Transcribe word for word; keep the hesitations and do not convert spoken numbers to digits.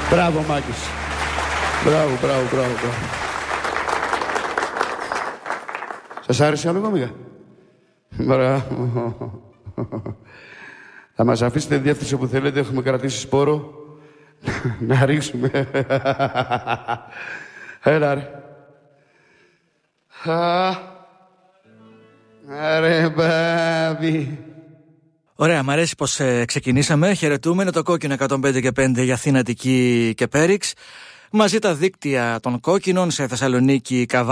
Μπράβο, Μάκης. Μπράβο, μπράβο, μπράβο, μπράβο. Σας άρεσε άλλο κόμικα? Μπράβο. Θα μας αφήσετε διεύθυνση που θέλετε, έχουμε κρατήσει σπόρο. Να ρίξουμε. Έλα ρε. Άρε μπάμπι. Ωραία, μ' αρέσει πως ε, ξεκινήσαμε. Χαιρετούμε, είναι το Κόκκινο εκατόν πέντε και πέντε για Αθήνα, Αττική και Πέριξ. Μαζί τα δίκτυα των Κόκκινων σε Θεσσαλονίκη, Καβάλα.